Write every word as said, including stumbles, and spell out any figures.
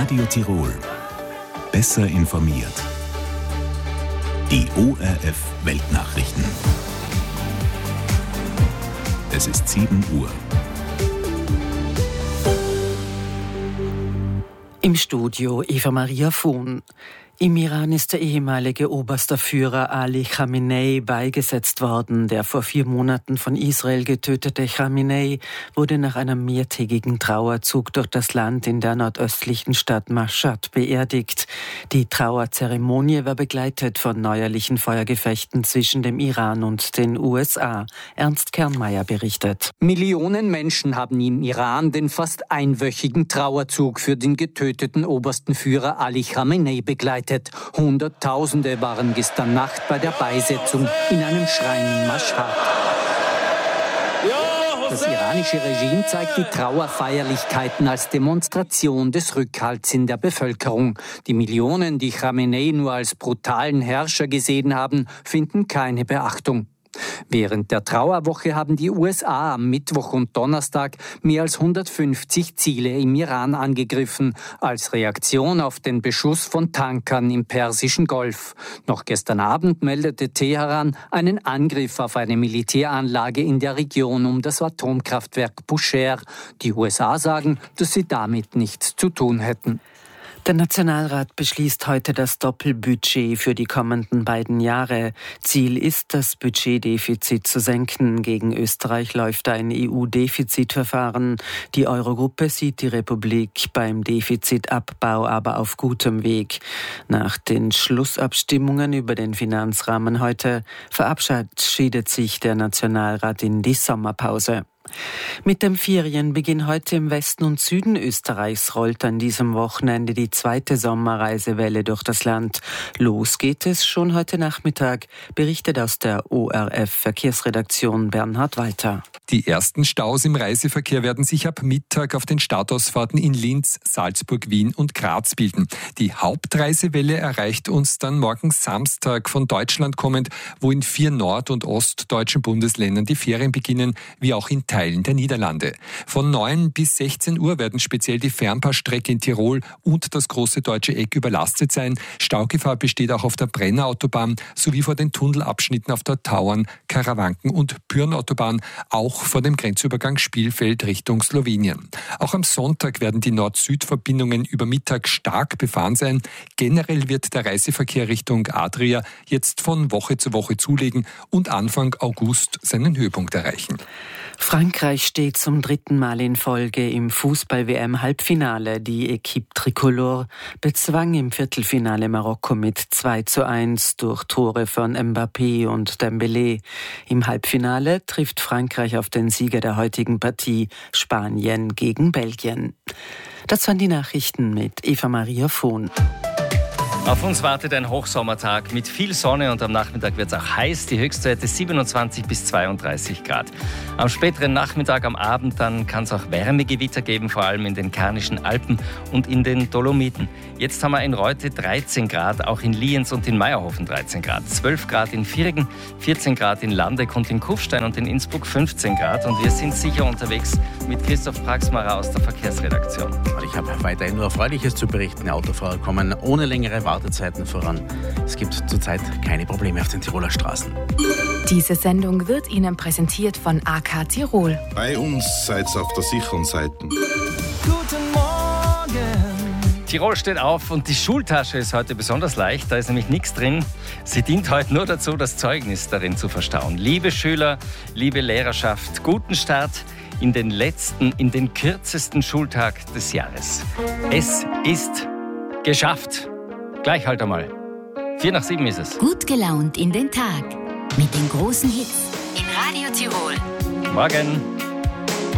Radio Tirol. Besser informiert. Die O R F Weltnachrichten. Es ist sieben Uhr. Im Studio Eva Maria Fuhn. Im Iran ist der ehemalige oberste Führer Ali Khamenei beigesetzt worden. Der vor vier Monaten von Israel getötete Khamenei wurde nach einem mehrtägigen Trauerzug durch das Land in der nordöstlichen Stadt Mashhad beerdigt. Die Trauerzeremonie war begleitet von neuerlichen Feuergefechten zwischen dem Iran und den U S A. Ernst Kernmeier berichtet. Millionen Menschen haben im Iran den fast einwöchigen Trauerzug für den getöteten obersten Führer Ali Khamenei begleitet. Hunderttausende waren gestern Nacht bei der Beisetzung in einem Schrein in Mashhad. Das iranische Regime zeigt die Trauerfeierlichkeiten als Demonstration des Rückhalts in der Bevölkerung. Die Millionen, die Khamenei nur als brutalen Herrscher gesehen haben, finden keine Beachtung. Während der Trauerwoche haben die U S A am Mittwoch und Donnerstag mehr als hundertfünfzig Ziele im Iran angegriffen, als Reaktion auf den Beschuss von Tankern im Persischen Golf. Noch gestern Abend meldete Teheran einen Angriff auf eine Militäranlage in der Region um das Atomkraftwerk Bushehr. Die U S A sagen, dass sie damit nichts zu tun hätten. Der Nationalrat beschließt heute das Doppelbudget für die kommenden beiden Jahre. Ziel ist, das Budgetdefizit zu senken. Gegen Österreich läuft ein E U-Defizitverfahren. Die Eurogruppe sieht die Republik beim Defizitabbau aber auf gutem Weg. Nach den Schlussabstimmungen über den Finanzrahmen heute verabschiedet sich der Nationalrat in die Sommerpause. Mit dem Ferienbeginn heute im Westen und Süden Österreichs rollt an diesem Wochenende die zweite Sommerreisewelle durch das Land. Los geht es schon heute Nachmittag, berichtet aus der O R F-Verkehrsredaktion Bernhard Walter. Die ersten Staus im Reiseverkehr werden sich ab Mittag auf den Startausfahrten in Linz, Salzburg, Wien und Graz bilden. Die Hauptreisewelle erreicht uns dann morgen Samstag von Deutschland kommend, wo in vier nord- und ostdeutschen Bundesländern die Ferien beginnen, wie auch in Teilen der Niederlande. Von neun bis sechzehn Uhr werden speziell die Fernpassstrecke in Tirol und das große deutsche Eck überlastet sein. Staugefahr besteht auch auf der Brennerautobahn sowie vor den Tunnelabschnitten auf der Tauern-, Karawanken- und Pyrnautobahn, auch vor dem Grenzübergang Spielfeld Richtung Slowenien. Auch am Sonntag werden die Nord-Süd-Verbindungen über Mittag stark befahren sein. Generell wird der Reiseverkehr Richtung Adria jetzt von Woche zu Woche zulegen und Anfang August seinen Höhepunkt erreichen. Frankreich steht zum dritten Mal in Folge im Fußball-W M-Halbfinale. Die Equipe Tricolore bezwang im Viertelfinale Marokko mit zwei zu eins durch Tore von Mbappé und Dembélé. Im Halbfinale trifft Frankreich auf den Sieger der heutigen Partie, Spanien gegen Belgien. Das waren die Nachrichten mit Eva Maria Fuhn. Auf uns wartet ein Hochsommertag mit viel Sonne und am Nachmittag wird es auch heiß. Die Höchstwerte siebenundzwanzig bis zweiunddreißig Grad. Am späteren Nachmittag, am Abend, dann kann es auch Wärmegewitter geben, vor allem in den Karnischen Alpen und in den Dolomiten. Jetzt haben wir in Reute dreizehn Grad, auch in Lienz und in Meierhofen dreizehn Grad, zwölf Grad in Viergen, vierzehn Grad in Landeck und in Kufstein und in Innsbruck fünfzehn Grad. Und wir sind sicher unterwegs mit Christoph Praxmacher aus der Verkehrsredaktion. Ich habe weiterhin nur Erfreuliches zu berichten. Autofahrer kommen ohne längere Wartezeiten voran. Es gibt zurzeit keine Probleme auf den Tiroler Straßen. Diese Sendung wird Ihnen präsentiert von A K Tirol. Bei uns seid ihr auf der sicheren Seite. Guten Morgen! Tirol steht auf und die Schultasche ist heute besonders leicht. Da ist nämlich nichts drin. Sie dient heute nur dazu, das Zeugnis darin zu verstauen. Liebe Schüler, liebe Lehrerschaft, guten Start in den letzten, in den kürzesten Schultag des Jahres. Es ist geschafft. Gleich halt einmal. Vier nach sieben ist es. Gut gelaunt in den Tag. Mit den großen Hits in Radio Tirol. Morgen.